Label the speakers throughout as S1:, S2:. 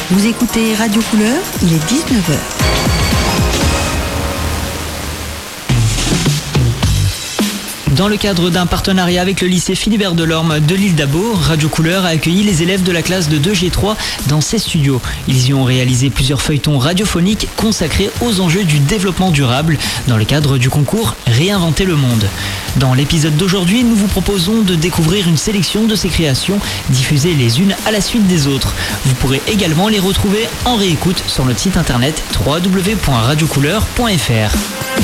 S1: Vous écoutez Radio Couleur, il est 19h.
S2: Dans le cadre d'un partenariat avec le lycée Philibert Delorme de l'île d'Abo, Radio Couleur a accueilli les élèves de la classe de 2G3 dans ses studios. Ils y ont réalisé plusieurs feuilletons radiophoniques consacrés aux enjeux du développement durable dans le cadre du concours Réinventer le monde. Dans l'épisode d'aujourd'hui, nous vous proposons de découvrir une sélection de ces créations diffusées les unes à la suite des autres. Vous pourrez également les retrouver en réécoute sur notre site internet www.radiocouleur.fr.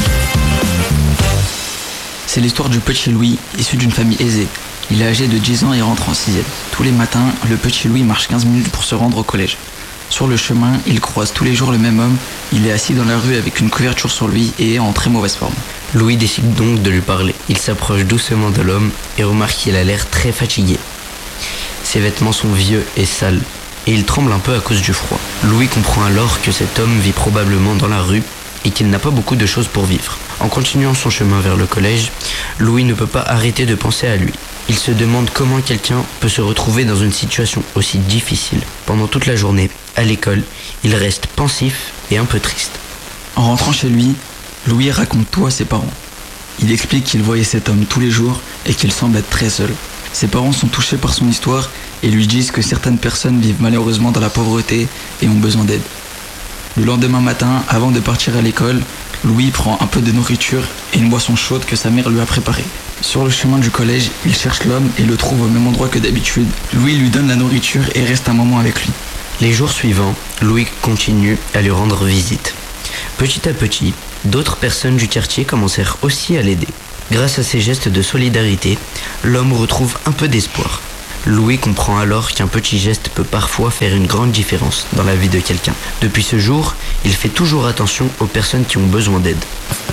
S3: C'est l'histoire du petit Louis, issu d'une famille aisée. Il est âgé de 10 ans et rentre en 6e. Tous les matins, le petit Louis marche 15 minutes pour se rendre au collège. Sur le chemin, il croise tous les jours le même homme. Il est assis dans la rue avec une couverture sur lui et est en très mauvaise forme.
S4: Louis décide donc de lui parler. Il s'approche doucement de l'homme et remarque qu'il a l'air très fatigué. Ses vêtements sont vieux et sales et il tremble un peu à cause du froid. Louis comprend alors que cet homme vit probablement dans la rue et qu'il n'a pas beaucoup de choses pour vivre. En continuant son chemin vers le collège, Louis ne peut pas arrêter de penser à lui. Il se demande comment quelqu'un peut se retrouver dans une situation aussi difficile. Pendant toute la journée, à l'école, il reste pensif et un peu triste.
S3: En rentrant chez lui, Louis raconte tout à ses parents. Il explique qu'il voyait cet homme tous les jours et qu'il semble être très seul. Ses parents sont touchés par son histoire et lui disent que certaines personnes vivent malheureusement dans la pauvreté et ont besoin d'aide. Le lendemain matin, avant de partir à l'école, Louis prend un peu de nourriture et une boisson chaude que sa mère lui a préparée. Sur le chemin du collège, il cherche l'homme et le trouve au même endroit que d'habitude. Louis lui donne la nourriture et reste un moment avec lui.
S4: Les jours suivants, Louis continue à lui rendre visite. Petit à petit, d'autres personnes du quartier commencèrent aussi à l'aider. Grâce à ces gestes de solidarité, l'homme retrouve un peu d'espoir. Louis comprend alors qu'un petit geste peut parfois faire une grande différence dans la vie de quelqu'un. Depuis ce jour, il fait toujours attention aux personnes qui ont besoin d'aide.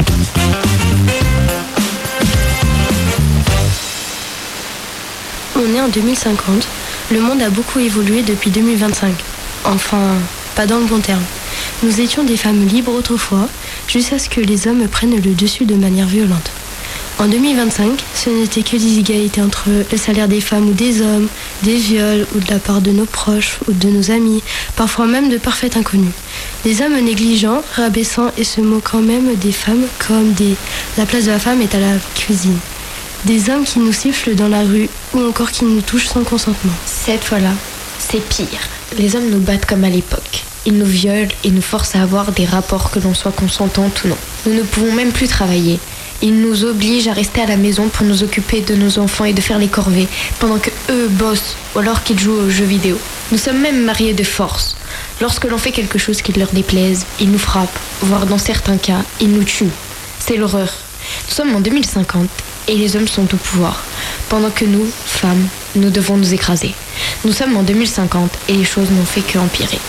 S5: On est en 2050. Le monde a beaucoup évolué depuis 2025. Enfin, pas dans le bon terme. Nous étions des femmes libres autrefois, jusqu'à ce que les hommes prennent le dessus de manière violente. En 2025, ce n'était que des inégalités entre le salaire des femmes ou des hommes, des viols ou de la part de nos proches ou de nos amis, parfois même de parfaits inconnus. Des hommes négligents, rabaissant et se moquant même des femmes comme la place de la femme est à la cuisine. Des hommes qui nous sifflent dans la rue ou encore qui nous touchent sans consentement.
S6: Cette fois-là, c'est pire. Les hommes nous battent comme à l'époque. Ils nous violent et nous forcent à avoir des rapports que l'on soit consentante ou non. Nous ne pouvons même plus travailler. Ils nous obligent à rester à la maison pour nous occuper de nos enfants et de faire les corvées, pendant que eux bossent ou alors qu'ils jouent aux jeux vidéo. Nous sommes même mariés de force. Lorsque l'on fait quelque chose qui leur déplaise, ils nous frappent, voire dans certains cas, ils nous tuent. C'est l'horreur. Nous sommes en 2050 et les hommes sont au pouvoir, pendant que nous, femmes, nous devons nous écraser. Nous sommes en 2050 et les choses n'ont fait qu'empirer.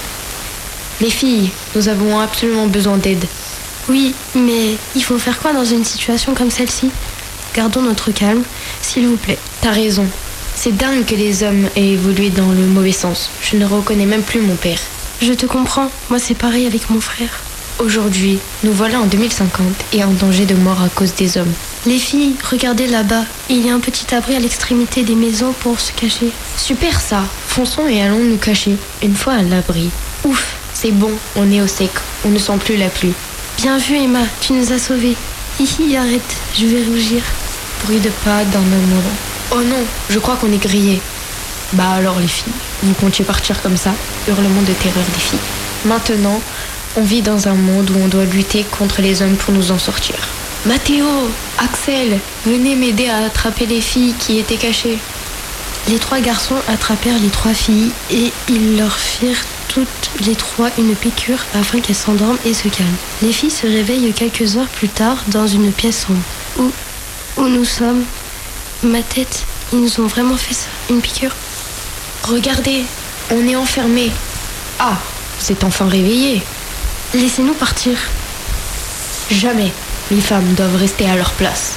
S6: Les filles, nous avons absolument besoin d'aide.
S5: Oui, mais il faut faire quoi dans une situation comme celle-ci ? Gardons notre calme, s'il vous plaît.
S6: T'as raison. C'est dingue que les hommes aient évolué dans le mauvais sens. Je ne reconnais même plus mon père.
S5: Je te comprends. Moi, c'est pareil avec mon frère.
S6: Aujourd'hui, nous voilà en 2050 et en danger de mort à cause des hommes.
S5: Les filles, regardez là-bas. Il y a un petit abri à l'extrémité des maisons pour se cacher.
S6: Super ça. Fonçons et allons nous cacher. Une fois à l'abri. Ouf, c'est bon, on est au sec. On ne sent plus la pluie.
S5: Bien vu, Emma, tu nous as sauvés. Hihi, arrête, je vais rougir.
S6: Bruit de pas dans nos moments. Oh non, je crois qu'on est grillés. Bah alors les filles, vous comptiez partir comme ça? Hurlement de terreur des filles. Maintenant, on vit dans un monde où on doit lutter contre les hommes pour nous en sortir. Mathéo, Axel, venez m'aider à attraper les filles qui étaient cachées.
S5: Les trois garçons attrapèrent les trois filles et ils leur firent toutes les trois une piqûre afin qu'elles s'endorment et se calment. Les filles se réveillent quelques heures plus tard dans une pièce sombre. Où nous sommes? Ma tête, ils nous ont vraiment fait ça, une piqûre.
S6: Regardez, on est enfermés. Ah, vous êtes enfin réveillés.
S5: Laissez-nous partir.
S6: Jamais. Les femmes doivent rester à leur place.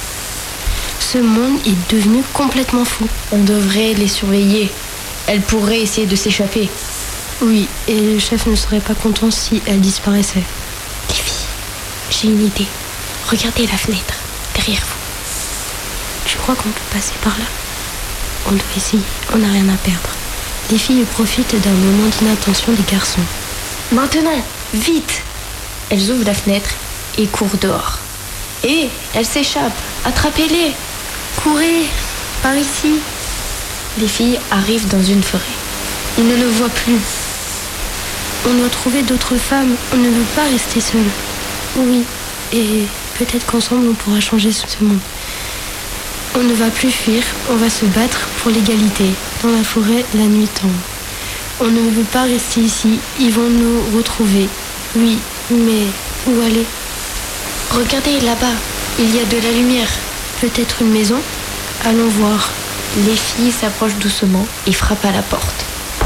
S5: Ce monde est devenu complètement fou.
S6: On devrait les surveiller. Elles pourraient essayer de s'échapper.
S5: Oui, et le chef ne serait pas content si elles disparaissaient.
S6: Les filles, j'ai une idée. Regardez la fenêtre, derrière vous.
S5: Tu crois qu'on peut passer par là? On doit essayer, on n'a rien à perdre. Les filles profitent d'un moment d'inattention des garçons.
S6: Maintenant, vite! Elles ouvrent la fenêtre et courent dehors. Et elles s'échappent. Attrapez-les!
S5: Courez, par ici.
S6: Les filles arrivent dans une forêt. Ils ne nous voient plus.
S5: On doit trouver d'autres femmes. On ne veut pas rester seul. Oui, et peut-être qu'ensemble on pourra changer ce monde. On ne va plus fuir, on va se battre pour l'égalité. Dans la forêt, la nuit tombe. On ne veut pas rester ici, ils vont nous retrouver. Oui, mais où aller?
S6: Regardez là-bas, il y a de la lumière.
S5: Peut-être une maison? Allons voir.
S6: Les filles s'approchent doucement et frappent à la porte.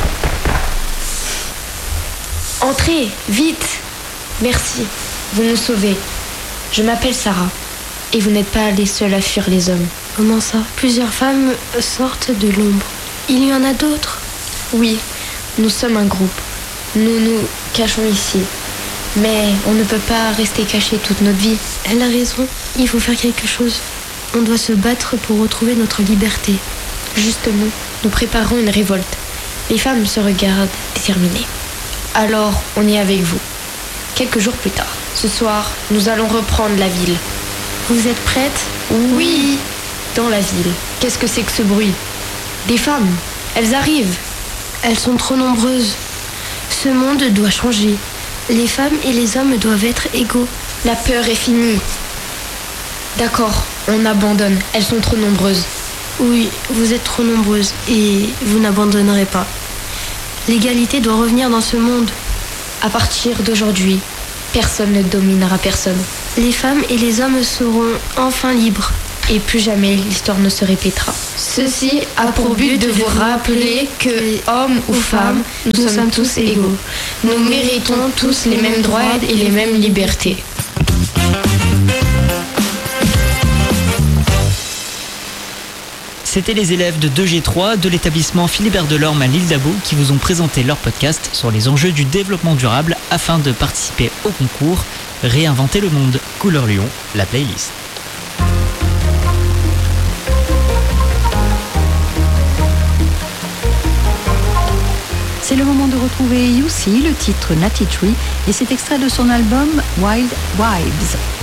S6: Entrez, vite! Merci, vous nous sauvez. Je m'appelle Sarah. Et vous n'êtes pas les seuls à fuir les hommes.
S5: Comment ça? Plusieurs femmes sortent de l'ombre. Il y en a d'autres?
S6: Oui, nous sommes un groupe. Nous nous cachons ici. Mais on ne peut pas rester cachés toute notre vie.
S5: Elle a raison, il faut faire quelque chose. On doit se battre pour retrouver notre liberté.
S6: Justement, nous préparons une révolte. Les femmes se regardent déterminées. Alors, on est avec vous. Quelques jours plus tard. Ce soir, nous allons reprendre la ville.
S5: Vous êtes prêtes?
S6: Oui, dans la ville. Qu'est-ce que c'est que ce bruit? Des femmes, elles arrivent.
S5: Elles sont trop nombreuses. Ce monde doit changer. Les femmes et les hommes doivent être égaux.
S6: La peur est finie. D'accord, on abandonne. Elles sont trop nombreuses.
S5: Oui, vous êtes trop nombreuses et vous n'abandonnerez pas. L'égalité doit revenir dans ce monde.
S6: À partir d'aujourd'hui, personne ne dominera personne.
S5: Les femmes et les hommes seront enfin libres.
S6: Et plus jamais l'histoire ne se répétera. Ceci a pour but de vous rappeler que, hommes ou femmes, nous sommes tous égaux. Nous méritons tous les mêmes droits et les mêmes libertés.
S2: C'était les élèves de 2G3 de l'établissement Philibert Delorme à l'île d'Abo qui vous ont présenté leur podcast sur les enjeux du développement durable afin de participer au concours Réinventer le monde. Couleur Lyon, la playlist.
S1: C'est le moment de retrouver UC, le titre Natty Tree, et c'est extrait de son album Wild Vibes.